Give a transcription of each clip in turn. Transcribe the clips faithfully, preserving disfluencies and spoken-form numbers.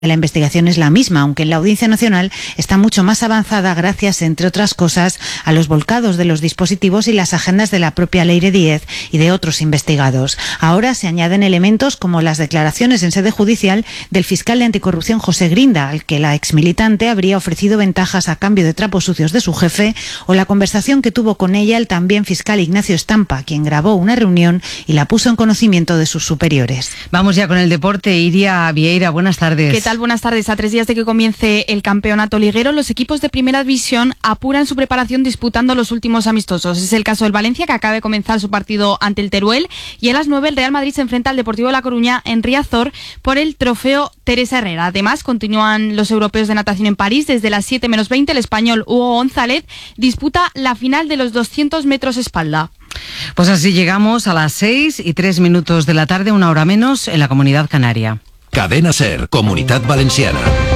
La investigación es la misma, aunque en la Audiencia Nacional está mucho más avanzada gracias, entre otras cosas, a los volcados de los dispositivos y las agendas de la propia Leire Díez y de otros investigados. Ahora se añaden elementos como las declaraciones en sede judicial del fiscal de anticorrupción José Grinda, al que la exmilitante habría ofrecido ventajas a cambio de trapos sucios de su jefe, o la conversación que tuvo con ella el también fiscal Ignacio Estampa, quien grabó una reunión y la puso en conocimiento de sus superiores. Vamos ya con el deporte. Iria Vieira, buenas tardes. ¿Qué tal? Buenas tardes. A tres días de que comience el campeonato liguero, los equipos de primera división apuran su preparación disputando los últimos amistosos. Es el caso del Valencia, que acaba de comenzar su partido ante el Teruel, y a las nueve el Real Madrid se enfrenta al Deportivo de La Coruña en Riazor por el trofeo Teresa Herrera. Además, continúan los europeos de natación en París. Desde las siete menos veinte, el español Hugo González disputa la final de los doscientos metros espalda. Pues así llegamos a las seis y tres minutos de la tarde, una hora menos en la Comunidad Canaria. Cadena SER, Comunitat Valenciana.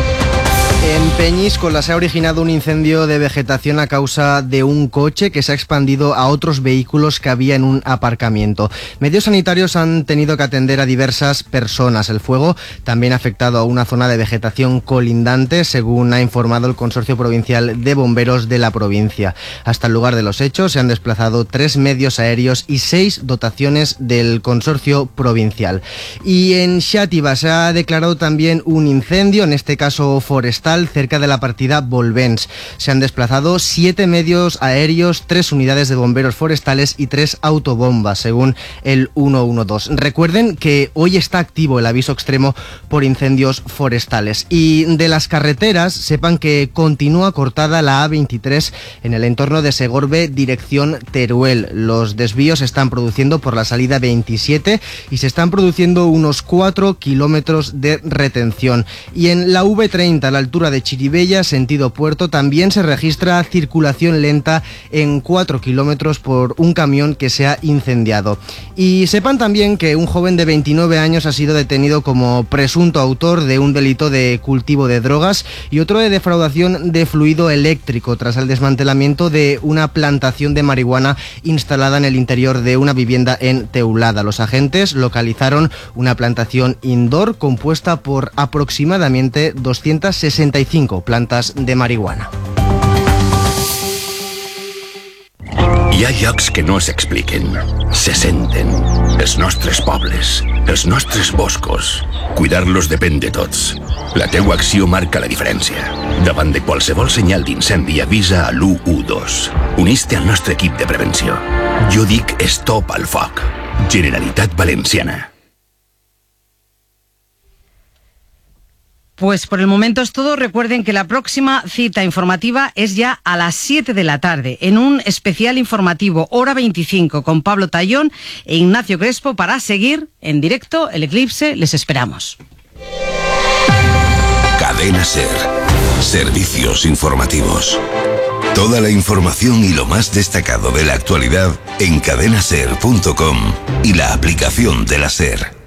En Peñíscola se ha originado un incendio de vegetación a causa de un coche que se ha expandido a otros vehículos que había en un aparcamiento. Medios sanitarios han tenido que atender a diversas personas. El fuego también ha afectado a una zona de vegetación colindante, según ha informado el Consorcio Provincial de Bomberos de la provincia. Hasta el lugar de los hechos se han desplazado tres medios aéreos y seis dotaciones del Consorcio Provincial. Y en Xàtiva se ha declarado también un incendio, en este caso forestal, cerca de la partida Volvens. Se han desplazado siete medios aéreos, tres unidades de bomberos forestales y tres autobombas, según el ciento doce. Recuerden que hoy está activo el aviso extremo por incendios forestales. Y de las carreteras, sepan que continúa cortada la A veintitrés en el entorno de Segorbe, dirección Teruel. Los desvíos se están produciendo por la salida veintisiete y se están produciendo unos cuatro kilómetros de retención. Y en la V treinta, a la altura de Chiribella, sentido puerto, también se registra circulación lenta en cuatro kilómetros por un camión que se ha incendiado. Y sepan también que un joven de veintinueve años ha sido detenido como presunto autor de un delito de cultivo de drogas y otro de defraudación de fluido eléctrico tras el desmantelamiento de una plantación de marihuana instalada en el interior de una vivienda en Teulada. Los agentes localizaron una plantación indoor compuesta por aproximadamente doscientas sesenta y cinco plantas de marihuana. Hi ha llocs que no s'expliquen, se senten. Els nostres pobles, els nostres boscos. Cuidar-los depèn de tots. La teua acció marca la diferència. Davant de qualsevol senyal d'incendi, avisa a l'u u dos. Unís-te al nostre equip de prevenció. Jo dic stop al foc. Generalitat Valenciana. Pues por el momento es todo. Recuerden que la próxima cita informativa es ya a las siete de la tarde, en un especial informativo, hora veinticinco, con Pablo Tallón e Ignacio Crespo, para seguir en directo el eclipse. Les esperamos. Cadena SER. Servicios informativos. Toda la información y lo más destacado de la actualidad en cadena ser punto com y la aplicación de la SER.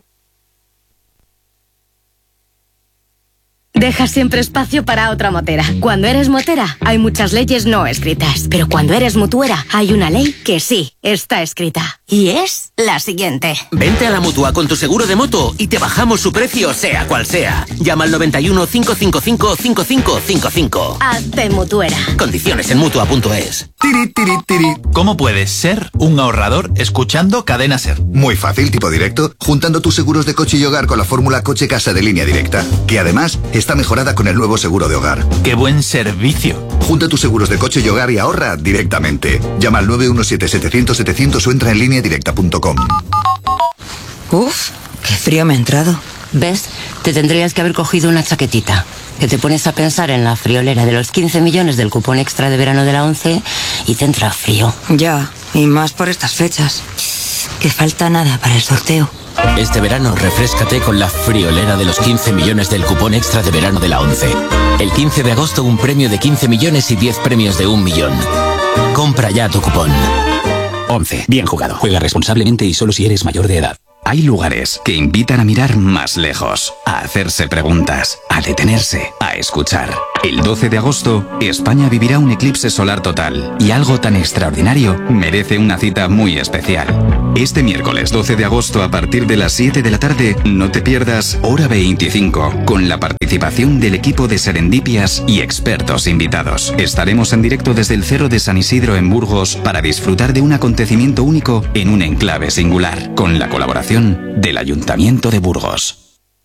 Deja siempre espacio para otra motera. Cuando eres motera, hay muchas leyes no escritas. Pero cuando eres mutuera, hay una ley que sí está escrita. Y es la siguiente. Vente a la Mutua con tu seguro de moto y te bajamos su precio, sea cual sea. Llama al noventa y uno, cinco cinco cinco, cinco cinco cinco cinco. Hazte mutuera. Condiciones en mutua punto es. Tiri, tiri, tiri. ¿Cómo puedes ser un ahorrador escuchando Cadena SER? Muy fácil, tipo directo, juntando tus seguros de coche y hogar con la fórmula Coche Casa de Línea Directa, que además está mejorada con el nuevo seguro de hogar. ¡Qué buen servicio! Junta tus seguros de coche y hogar y ahorra directamente. Llama al nueve uno siete, setecientos, setecientos o entra en línea directa punto com. Uf, qué frío me ha entrado. ¿Ves? Te tendrías que haber cogido una chaquetita. Que te pones a pensar en la friolera de los quince millones del cupón extra de verano de la ONCE y te entra frío. Ya, y más por estas fechas. Que falta nada para el sorteo. Este verano refréscate con la friolera de los quince millones del cupón extra de verano de la ONCE. El quince de agosto un premio de quince millones y diez premios de un millón. Compra ya tu cupón. ONCE. Bien jugado. Juega responsablemente y solo si eres mayor de edad. Hay lugares que invitan a mirar más lejos, a hacerse preguntas, a detenerse, a escuchar. El doce de agosto, España vivirá un eclipse solar total y algo tan extraordinario merece una cita muy especial. Este miércoles doce de agosto a partir de las siete de la tarde no te pierdas Hora veinticinco con la participación del equipo de Serendipias y expertos invitados. Estaremos en directo desde el Cerro de San Isidro en Burgos para disfrutar de un acontecimiento único en un enclave singular con la colaboración del Ayuntamiento de Burgos.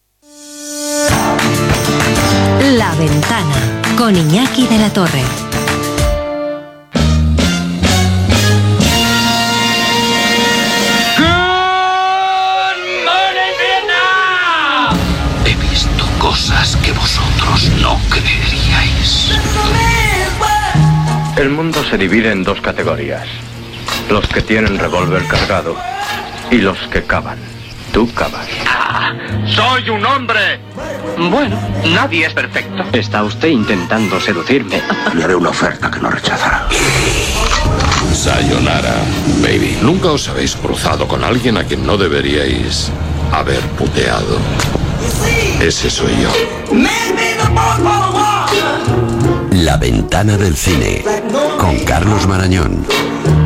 La Ventana, con Iñaki de la Torre. He visto cosas que vosotros no creeríais. El mundo se divide en dos categorías. Los que tienen revólver cargado y los que cavan. Tú cavas. ¡Ah! ¡Soy un hombre! Bueno, nadie es perfecto. Está usted intentando seducirme. Le haré una oferta que no rechazará. Sayonara, baby. Nunca os habéis cruzado con alguien a quien no deberíais haber puteado. Ese soy yo. La Ventana del Cine, con Carlos Marañón.